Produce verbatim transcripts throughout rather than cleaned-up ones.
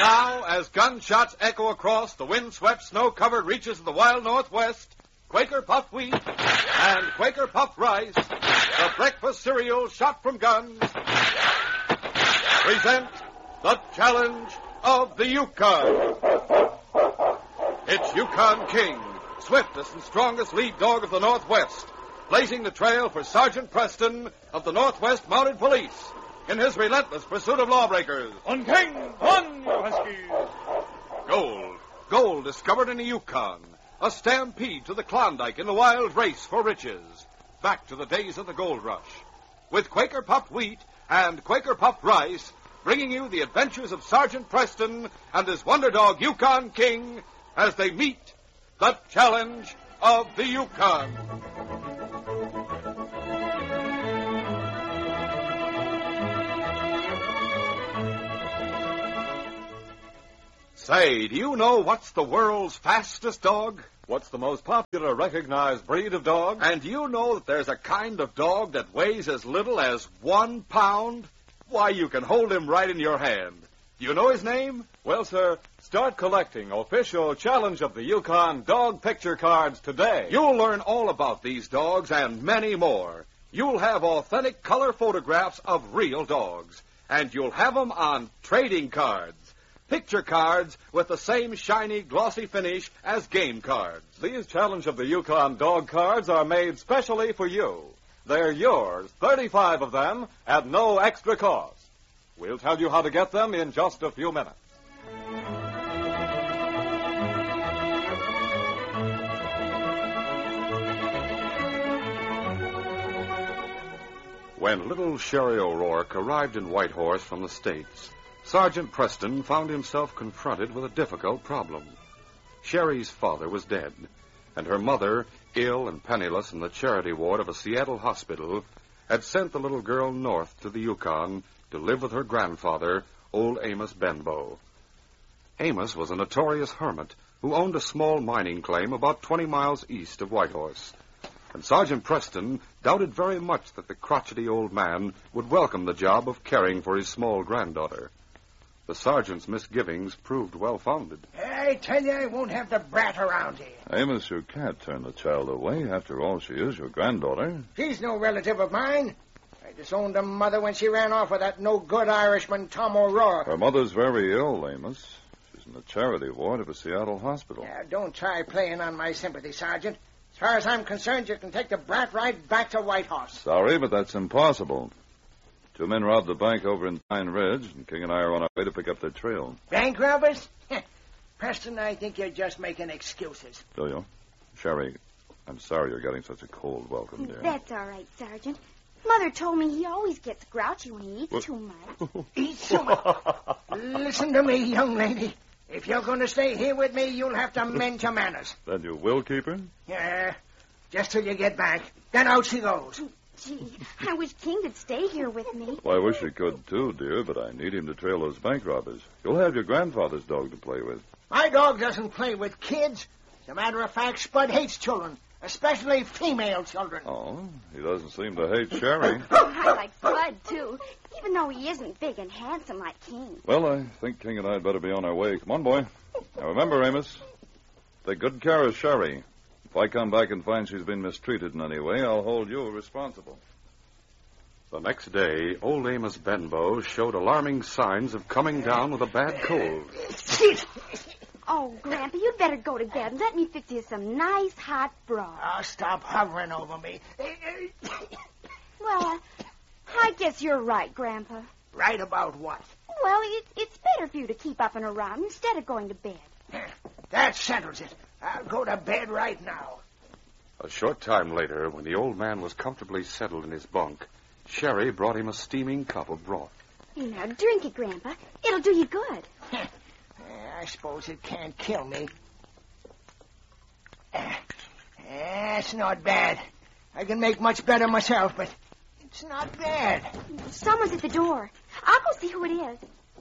Now, as gunshots echo across the wind-swept, snow-covered reaches of the wild Northwest, Quaker Puffed Wheat and Quaker Puffed Rice, the breakfast cereal shot from guns, present the challenge of the Yukon. It's Yukon King, swiftest and strongest lead dog of the Northwest, blazing the trail for Sergeant Preston of the Northwest Mounted Police in his relentless pursuit of lawbreakers. On King, on, you huskies! Gold. Gold discovered in the Yukon. A stampede to the Klondike in the wild race for riches. Back to the days of the gold rush. With Quaker Puffed Wheat and Quaker Puffed Rice, bringing you the adventures of Sergeant Preston and his wonder dog Yukon King as they meet the challenge of the Yukon. Say, do you know what's the world's fastest dog? What's the most popular recognized breed of dog? And do you know that there's a kind of dog that weighs as little as one pound? Why, you can hold him right in your hand. Do you know his name? Well, sir, start collecting official Challenge of the Yukon dog picture cards today. You'll learn all about these dogs and many more. You'll have authentic color photographs of real dogs. And you'll have them on trading cards. Picture cards with the same shiny, glossy finish as game cards. These Challenge of the Yukon dog cards are made specially for you. They're yours, thirty-five of them, at no extra cost. We'll tell you how to get them in just a few minutes. When little Sherry O'Rourke arrived in Whitehorse from the States, Sergeant Preston found himself confronted with a difficult problem. Sherry's father was dead, and her mother, ill and penniless in the charity ward of a Seattle hospital, had sent the little girl north to the Yukon to live with her grandfather, old Amos Benbow. Amos was a notorious hermit who owned a small mining claim about twenty miles east of Whitehorse, and Sergeant Preston doubted very much that the crotchety old man would welcome the job of caring for his small granddaughter. The sergeant's misgivings proved well-founded. I tell you, I won't have the brat around here. Amos, you can't turn the child away. After all, she is your granddaughter. She's no relative of mine. I disowned her mother when she ran off with that no-good Irishman, Tom O'Rourke. Her mother's very ill, Amos. She's in the charity ward of a Seattle hospital. Yeah, don't try playing on my sympathy, Sergeant. As far as I'm concerned, you can take the brat right back to Whitehorse. Sorry, but that's impossible. Two men robbed the bank over in Pine Ridge, and King and I are on our way to pick up their trail. Bank robbers? Preston, I think you're just making excuses. Do you? Sherry, I'm sorry you're getting such a cold welcome, dear. That's all right, Sergeant. Mother told me he always gets grouchy when he eats What? too much. Eat too much? Listen to me, young lady. If you're going to stay here with me, you'll have to mend your manners. Then you will keep her? Yeah, just till you get back. Then out she goes. Gee, I wish King could stay here with me. Well, I wish he could, too, dear, but I need him to trail those bank robbers. You'll have your grandfather's dog to play with. My dog doesn't play with kids. As a matter of fact, Spud hates children, especially female children. Oh, he doesn't seem to hate Sherry. Oh, I like Spud, too, even though he isn't big and handsome like King. Well, I think King and I had better be on our way. Come on, boy. Now, remember, Amos, take good care of Sherry. If I come back and find she's been mistreated in any way, I'll hold you responsible. The next day, old Amos Benbow showed alarming signs of coming down with a bad cold. Oh, Grandpa, you'd better go to bed and let me fix you some nice hot broth. Oh, stop hovering over me. Well, uh, I guess you're right, Grandpa. Right about what? Well, it, it's better for you to keep up and around instead of going to bed. That settles it. I'll go to bed right now. A short time later, when the old man was comfortably settled in his bunk, Sherry brought him a steaming cup of broth. Now, drink it, Grandpa. It'll do you good. I suppose it can't kill me. That's not bad. I can make much better myself, but it's not bad. Someone's at the door. I'll go see who it is.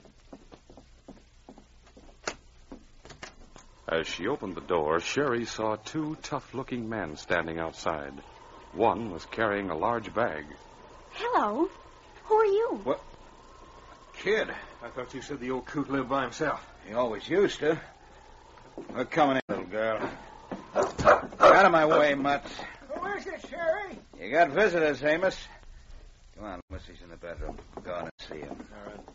As she opened the door, Sherry saw two tough-looking men standing outside. One was carrying a large bag. Hello. Who are you? What? Kid, I thought you said the old coot lived by himself. He always used to. We're coming in, little girl. Out of my way, Mutt. Who is it, Sherry? You got visitors, Amos. Come on, Missy's in the bedroom. Go on and see him. All right.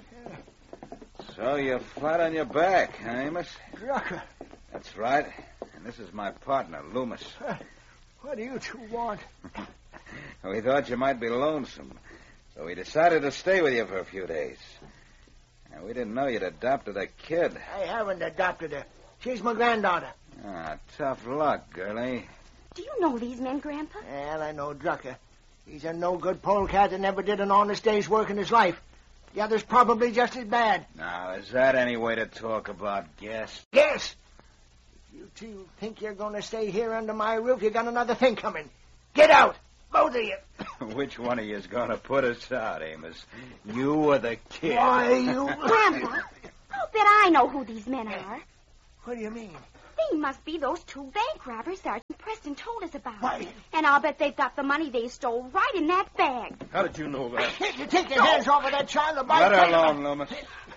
So you're flat on your back, huh, Amos? Drucker, That's right. And this is my partner, Loomis. what do you two want? We thought you might be lonesome, so we decided to stay with you for a few days. And we didn't know you'd adopted a kid. I haven't adopted her. She's my granddaughter. Ah, tough luck, girlie. Do you know these men, Grandpa? Well, I know Drucker. He's a no-good polecat that never did an honest day's work in his life. The other's probably just as bad. Now, is that any way to talk about guests? Yes. If you two think you're going to stay here under my roof, you got another thing coming. Get out, both of you. Which one of you is going to put us out, Amos? You or the kid? Why, you... Grandpa, I'll bet I know who these men are. What do you mean? They must be those two bank robbers Sergeant Preston told us about. Why? And I'll bet they've got the money they stole right in that bag. How did you know that? You take your hands off of that child. The Let her alone, Loomis.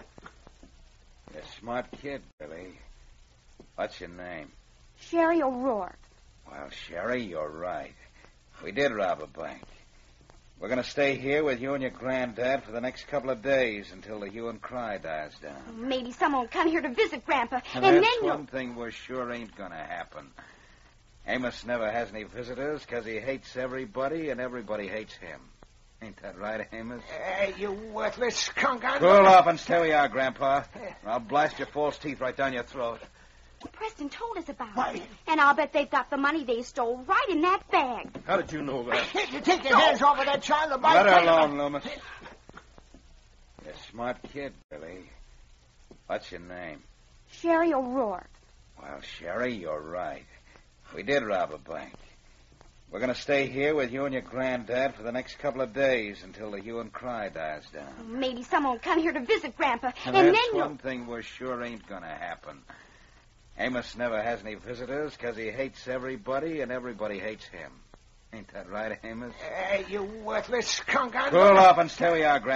You're a smart kid, Billy. What's your name? Sherry O'Rourke. Well, Sherry, you're right. We did rob a bank. We're going to stay here with you and your granddad for the next couple of days until the hue and cry dies down. Maybe someone will come here to visit Grandpa, And, and, that's then you'll... one thing we're sure ain't going to happen. Amos never has any visitors because he hates everybody and everybody hates him. Ain't that right, Amos? Hey, you worthless skunk. I'm Cool off and stay where you are, Grandpa. I'll blast your false teeth right down your throat. Preston told us about Why? it. And I'll bet they've got the money they stole right in that bag. How did you know that? You take your hands off of that child. The Let her alone, Loomis. You're a smart kid, Billy. What's your name? Sherry O'Rourke. Well, Sherry, you're right. We did rob a bank. We're going to stay here with you and your granddad for the next couple of days until the hue and cry dies down. Maybe someone will come here to visit Grandpa, And, and, that's then you'll... one thing we're sure ain't going to happen. Amos never has any visitors because he hates everybody and everybody hates him. Ain't that right, Amos? Hey, you worthless skunk. I'm Cool off and stay where you are, Grandpa.